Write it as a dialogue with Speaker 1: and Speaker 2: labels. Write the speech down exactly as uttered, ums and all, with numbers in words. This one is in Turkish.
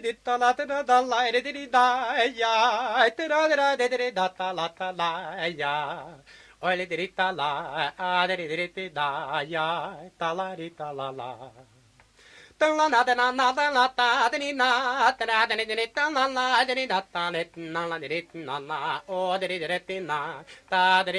Speaker 1: di ta la ta da la di di da ya ta ra ra di di da ta la ta la ya oi di di ta la a di di di da ya ta la di ta la la ta la na da na na da la ta di na ta ra di di ta la la di da ta le na la di na la o di di di na ta